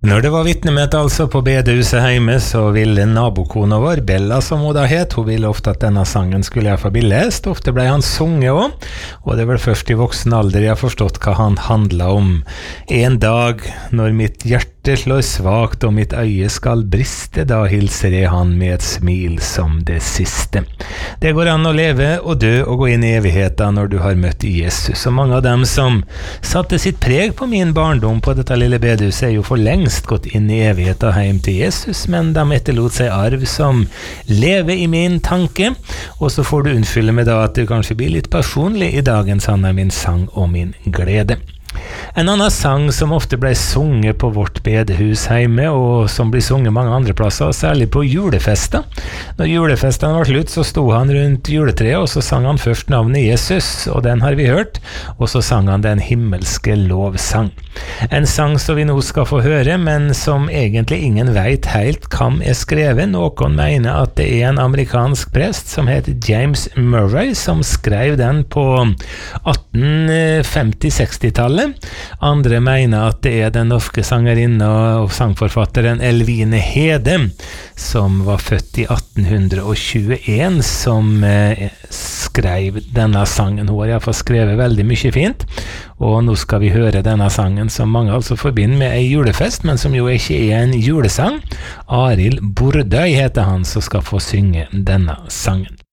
Når det var vittnemøte altså på bedehuset hjemme, så ville nabokona vår, Bella som hun da het, hun ville ofte at denne sangen skulle i hvert fall bli lest. Ofte ble han sunget også, og det var først i voksen alder jeg har forstått hva han handlet om. En dag, når mitt hjerte slår svagt og mitt øye skal briste, da hilser jeg han med et smil som det siste. Det går an å leve og dø og gå inn i evigheten når du har møtt Jesus. Og mange av dem som satte sitt preg på min barndom på dette lille bedehuset er jo for lengst gått inn i evigheten hjem til Jesus, men de etterlot seg arv som lever i min tanke, og så får du unnskylde med da at det kanskje blir litt personlig i dagens Han er min sang og min glede. En annen sang som ofte ble sunget på vårt bedehus hjemme, og som blir sunget mange andre plasser, særlig på julefester. Når julefestene var slutt, så sto han rundt juletreet, og så sang han først navnet Jesus, og den har vi hørt, og så sang han den himmelske lovsang. En sang som vi nå skal få høre, men som egentlig ingen vet helt hvem er skrevet. Noen mener at det er en amerikansk prest som heter James Murray, som skrev den på 1850-60-tallet. Andre mener at det er den norske sangerinne og sangforfatteren Elvine Hede, som var født i 1821, som skrev denne sangen. Hun har i hvert fall skrevet veldig mye fint, og nå skal vi høre denne sangen som mange altså forbinder med en julefest, men som jo ikke er en julesang. Arild Bordøy heter han som skal få synge denne sangen.